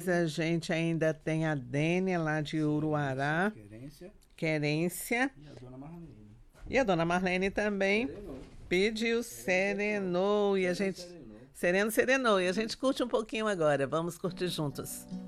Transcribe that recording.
depois a gente ainda tem a Dênia lá de Uruará, Querência Querência. e a dona Marlene. E a dona Marlene também Serenou. pediu Serenou. E a gente. Serenou. Sereno, Serenou. E a gente curte um pouquinho agora. Vamos curtir juntos.